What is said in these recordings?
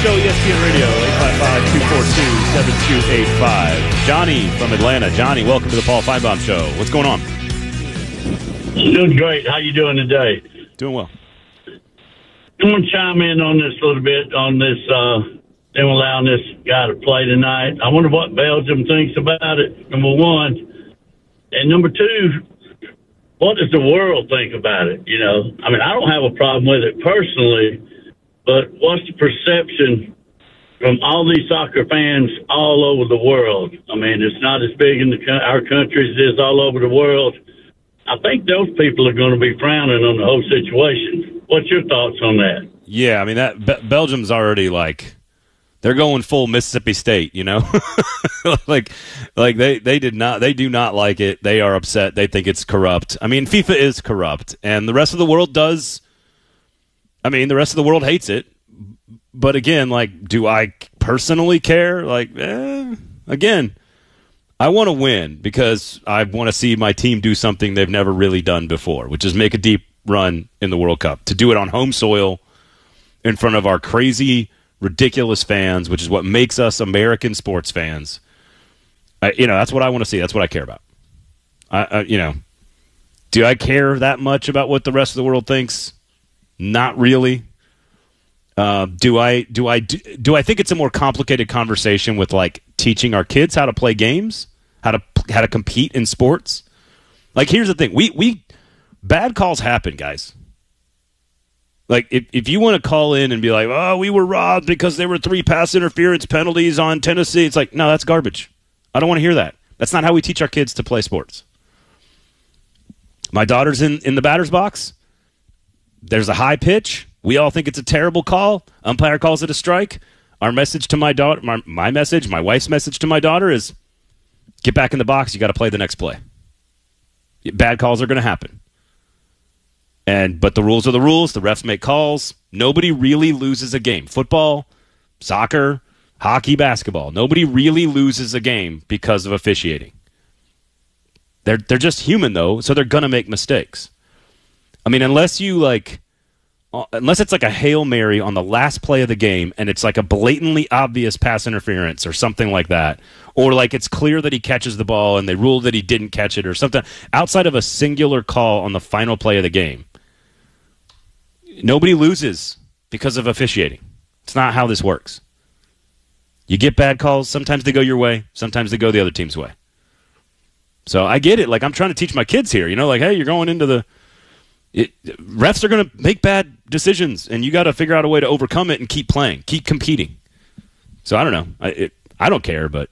Show, ESPN Radio, 855-242-7285. Johnny from Atlanta. Johnny, welcome to the Paul Feinbaum Show. What's going on? Doing great. How you doing today? Doing well. I'm going to chime in on this a little bit, on this, them allowing this guy to play tonight. I wonder what Belgium thinks about it, number one. And number two, what does the world think about it? You know, I mean, I don't have a problem with it personally, but what's the perception from all these soccer fans all over the world? I mean, it's not as big in our country as it is all over the world. I think those people are going to be frowning on the whole situation. What's your thoughts on that? Yeah, I mean, that Belgium's already like, they're going full Mississippi State, you know? like they do not like it. They are upset. They think it's corrupt. I mean, FIFA is corrupt, and the rest of the world does. I mean, the rest of the world hates it. But again, like, do I personally care? Like, again, I want to win because I want to see my team do something they've never really done before, which is make a deep run in the World Cup. To do it on home soil in front of our crazy, ridiculous fans, which is what makes us American sports fans. That's what I want to see. That's what I care about. Do I care that much about what the rest of the world thinks? Not really. Do I think it's a more complicated conversation with like teaching our kids how to play games, how to compete in sports? Like, here's the thing: we bad calls happen, guys. Like, if you want to call in and be like, oh, we were robbed because there were 3 pass interference penalties on Tennessee, it's like, no, that's garbage. I don't want to hear that. That's not how we teach our kids to play sports. My daughter's in the batter's box. There's a high pitch. We all think it's a terrible call. Umpire calls it a strike. Our message to my daughter, my wife's message to my daughter is, get back in the box. You got to play the next play. Bad calls are going to happen. But the rules are the rules. The refs make calls. Nobody really loses a game. Football, soccer, hockey, basketball. Nobody really loses a game because of officiating. They're just human, though, so they're going to make mistakes. I mean, unless it's like a Hail Mary on the last play of the game and it's like a blatantly obvious pass interference or something like that, or like it's clear that he catches the ball and they rule that he didn't catch it or something, outside of a singular call on the final play of the game, nobody loses because of officiating. It's not how this works. You get bad calls. Sometimes they go your way. Sometimes they go the other team's way. So I get it. Like, I'm trying to teach my kids here, like, hey, you're going into refs are going to make bad decisions, and you got to figure out a way to overcome it and keep playing, keep competing. So I don't know. I don't care, but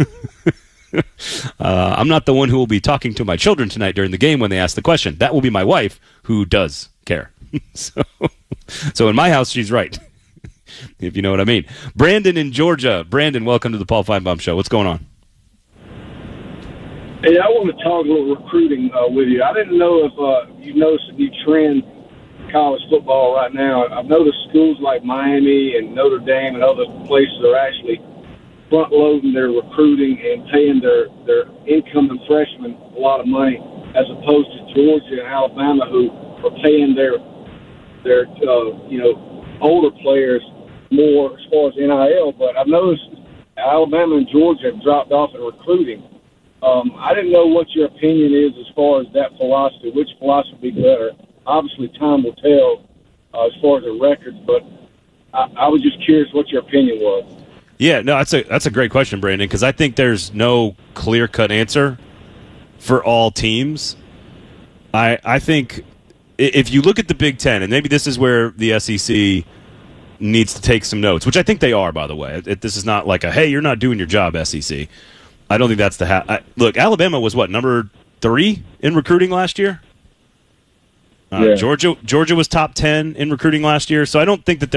I'm not the one who will be talking to my children tonight during the game when they ask the question. That will be my wife, who does care. So in my house, she's right, if you know what I mean. Brandon in Georgia. Brandon, welcome to the Paul Feinbaum Show. What's going on? Hey, I want to talk a little recruiting with you. I didn't know if you noticed a new trend in college football right now. I've noticed schools like Miami and Notre Dame and other places are actually front-loading their recruiting and paying their incoming freshmen a lot of money, as opposed to Georgia and Alabama, who are paying their older players more as far as NIL. But I've noticed Alabama and Georgia have dropped off in recruiting. I didn't know what your opinion is as far as that philosophy. Which philosophy would be better? Obviously, time will tell as far as the records, but I was just curious what your opinion was. Yeah, no, that's a great question, Brandon, because I think there's no clear-cut answer for all teams. I think if you look at the Big Ten, and maybe this is where the SEC needs to take some notes, which I think they are, by the way. This is not like hey, you're not doing your job, SEC. I don't think that's the look, Alabama was number 3 in recruiting last year? Yeah. Georgia was top 10 in recruiting last year, so I don't think that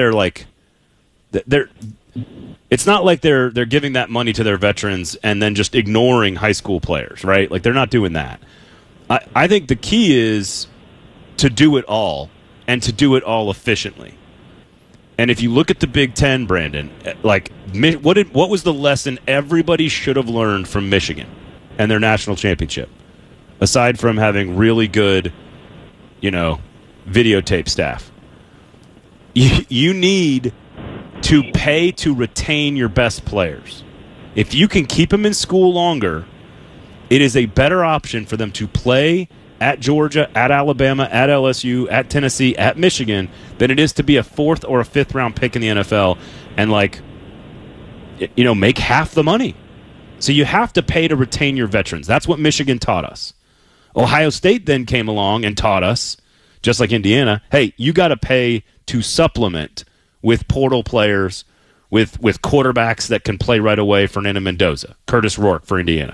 it's not like they're giving that money to their veterans and then just ignoring high school players, right? Like, they're not doing that. I think the key is to do it all and to do it all efficiently. And if you look at the Big Ten, Brandon, like, what was the lesson everybody should have learned from Michigan and their national championship, aside from having really good, videotape staff? You need to pay to retain your best players. If you can keep them in school longer, it is a better option for them to play at Georgia, at Alabama, at LSU, at Tennessee, at Michigan, than it is to be a 4th or a 5th round pick in the NFL and, make half the money. So you have to pay to retain your veterans. That's what Michigan taught us. Ohio State then came along and taught us, just like Indiana, hey, you got to pay to supplement with portal players, with quarterbacks that can play right away. Fernando Mendoza, Curtis Rourke for Indiana.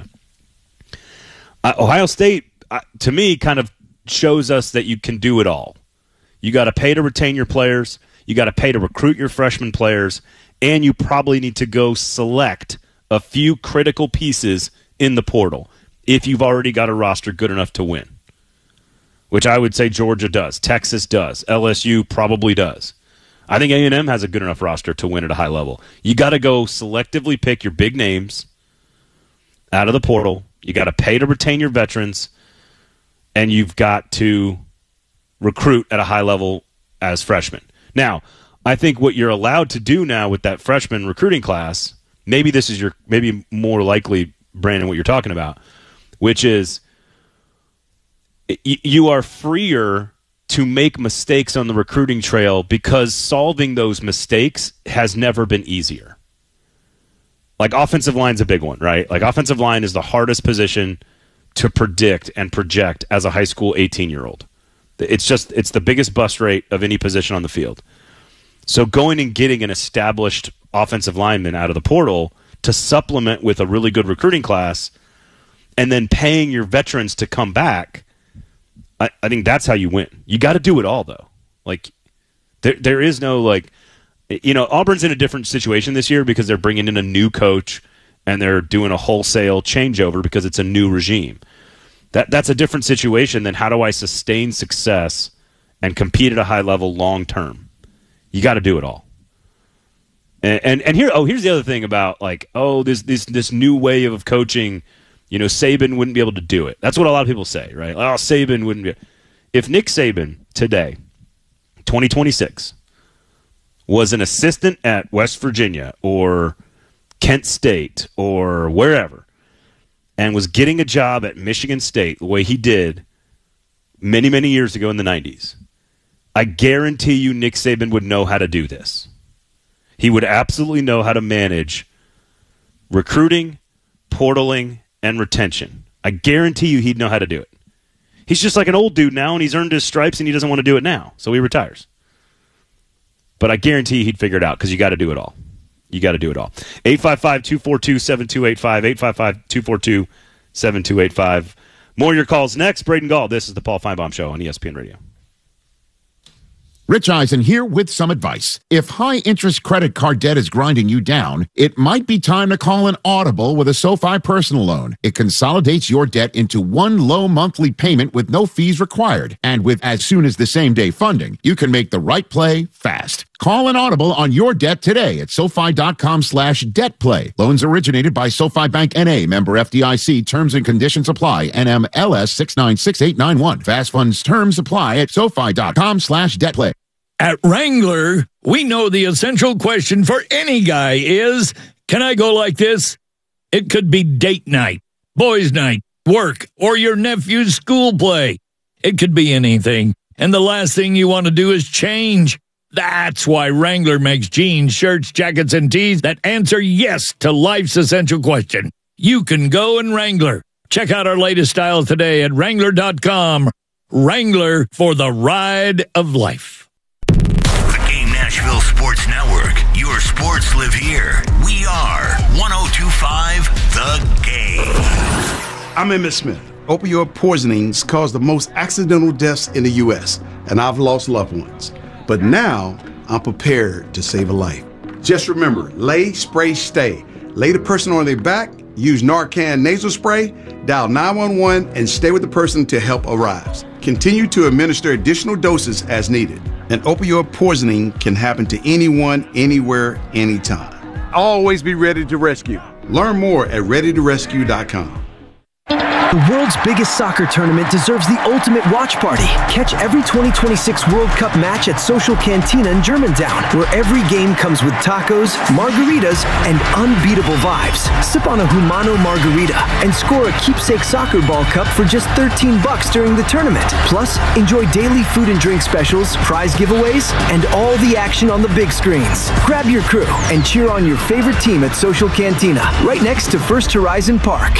Ohio State, to me, kind of shows us that you can do it all. You got to pay to retain your players, you got to pay to recruit your freshman players, and you probably need to go select a few critical pieces in the portal if you've already got a roster good enough to win, which I would say Georgia does, Texas does, LSU probably does. I think A&M has a good enough roster to win at a high level. You got to go selectively pick your big names out of the portal. You got to pay to retain your veterans, and you've got to recruit at a high level as freshmen. Now, I think what you're allowed to do now with that freshman recruiting class, maybe more likely, Brandon, what you're talking about, which is you are freer to make mistakes on the recruiting trail because solving those mistakes has never been easier. Like offensive line's a big one, right? Like offensive line is the hardest position to predict and project as a high school 18-year-old. It's the biggest bust rate of any position on the field. So going and getting an established offensive lineman out of the portal to supplement with a really good recruiting class and then paying your veterans to come back, I think that's how you win. You got to do it all, though. Like, there is no, Auburn's in a different situation this year because they're bringing in a new coach and they're doing a wholesale changeover because it's a new regime. That's a different situation than how do I sustain success and compete at a high level long term. You got to do it all. And here's the other thing about this new way of coaching. Saban wouldn't be able to do it. That's what a lot of people say, right? Oh, Saban wouldn't be. If Nick Saban today, 2026, was an assistant at West Virginia or Kent State or wherever, and was getting a job at Michigan State the way he did many, many years ago in the 90s, I guarantee you Nick Saban would know how to do this. He would absolutely know how to manage recruiting, portaling, and retention. I guarantee you he'd know how to do it. He's just like an old dude now, and he's earned his stripes, and he doesn't want to do it now, so he retires. But I guarantee you he'd figure it out because you got to do it all. You got to do it all. 855-242-7285, 855-242-7285. More of your calls next. Braden Gall, this is the Paul Feinbaum Show on ESPN Radio. Rich Eisen here with some advice. If high-interest credit card debt is grinding you down, it might be time to call an audible with a SoFi personal loan. It consolidates your debt into one low monthly payment with no fees required. And with as soon as the same-day funding, you can make the right play fast. Call an audible on your debt today at SoFi.com/debtplay. Loans originated by SoFi Bank N.A., member FDIC. Terms and conditions apply. NMLS 696891. Fast funds terms apply at SoFi.com/debtplay. At Wrangler, we know the essential question for any guy is, can I go like this? It could be date night, boys' night, work, or your nephew's school play. It could be anything. And the last thing you want to do is change. That's why Wrangler makes jeans, shirts, jackets, and tees that answer yes to life's essential question. You can go in Wrangler. Check out our latest styles today at Wrangler.com. Wrangler, for the ride of life. The Game Nashville Sports Network. Your sports live here. We are 102.5 The Game. I'm Emmitt Smith. Opioid poisonings cause the most accidental deaths in the U.S., and I've lost loved ones. But now, I'm prepared to save a life. Just remember, lay, spray, stay. Lay the person on their back, use Narcan nasal spray, dial 911, and stay with the person until help arrives. Continue to administer additional doses as needed. An opioid poisoning can happen to anyone, anywhere, anytime. Always be ready to rescue. Learn more at readytorescue.com. The world's biggest soccer tournament deserves the ultimate watch party. Catch every 2026 World Cup match at Social Cantina in Germantown, where every game comes with tacos, margaritas, and unbeatable vibes. Sip on a Humano margarita and score a keepsake soccer ball cup for just $13 during the tournament. Plus, enjoy daily food and drink specials, prize giveaways, and all the action on the big screens. Grab your crew and cheer on your favorite team at Social Cantina, right next to First Horizon Park.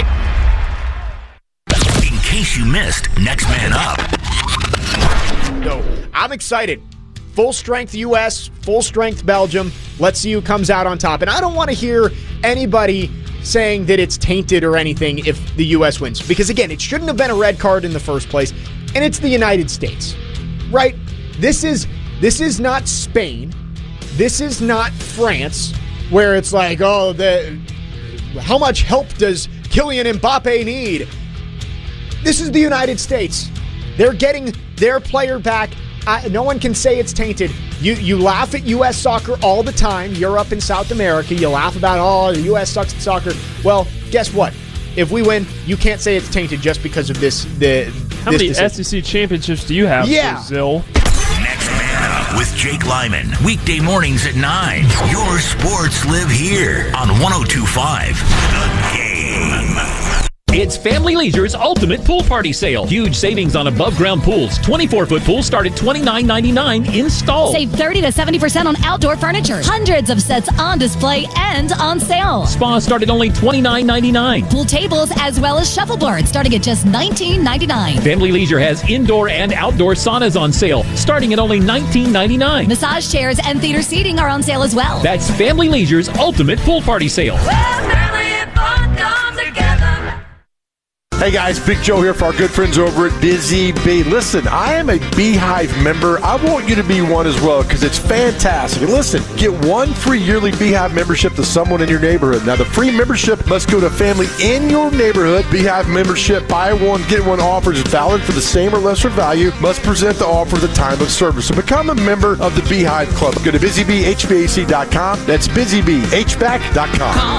In case you missed Next Man Up. So, I'm excited. Full strength U.S., full strength Belgium. Let's see who comes out on top. And I don't want to hear anybody saying that it's tainted or anything if the U.S. wins. Because, again, it shouldn't have been a red card in the first place. And it's the United States, right? This is not Spain. This is not France, where it's like, oh, how much help does Kylian Mbappe need? This is the United States. They're getting their player back. No one can say it's tainted. You laugh at U.S. soccer all the time, Europe and South America. You laugh about, oh, the U.S. sucks at soccer. Well, guess what? If we win, you can't say it's tainted just because of this. How many SEC championships do you have, Brazil? Next Man Up with Jake Lyman. Weekday mornings at 9. Your sports live here on 102.5 The Game. It's Family Leisure's Ultimate Pool Party Sale. Huge savings on above-ground pools. 24-foot pools start at $29.99 installed. Save 30 to 70% on outdoor furniture. Hundreds of sets on display and on sale. Spas start at only $29.99. Pool tables as well as shuffleboards starting at just $19.99. Family Leisure has indoor and outdoor saunas on sale starting at only $19.99. Massage chairs and theater seating are on sale as well. That's Family Leisure's Ultimate Pool Party Sale. Well, family and fun come together. Hey guys, Big Joe here for our good friends over at Busy Bee. Listen, I am a Beehive member. I want you to be one as well because it's fantastic. And listen, get one free yearly Beehive membership to someone in your neighborhood. Now, the free membership must go to a family in your neighborhood. Beehive membership, buy one, get one offer is valid for the same or lesser value. Must present the offer at the time of service. So become a member of the Beehive Club. Go to busybhvac.com. That's busybhvac.com. Call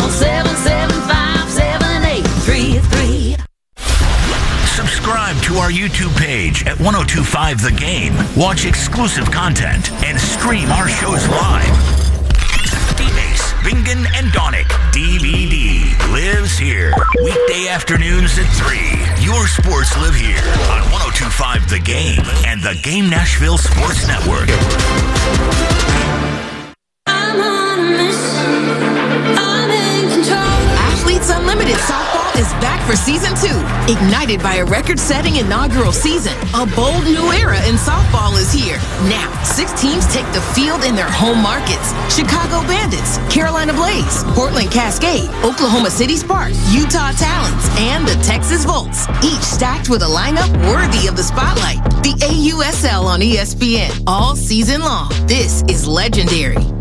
775-7833. Subscribe to our YouTube page at 102.5 The Game. Watch exclusive content and stream our shows live. D-Base, Bingen, and Donick DVD lives here. Weekday afternoons at 3. Your sports live here on 102.5 The Game and the Game Nashville Sports Network. I'm on a mission. I'm in control. Athletes Unlimited Softball is back for Season 2. Ignited by a record-setting inaugural season, a bold new era in softball is here. Now, 6 teams take the field in their home markets. Chicago Bandits, Carolina Blaze, Portland Cascade, Oklahoma City Sparks, Utah Talons, and the Texas Volts. Each stacked with a lineup worthy of the spotlight. The AUSL on ESPN all season long. This is legendary.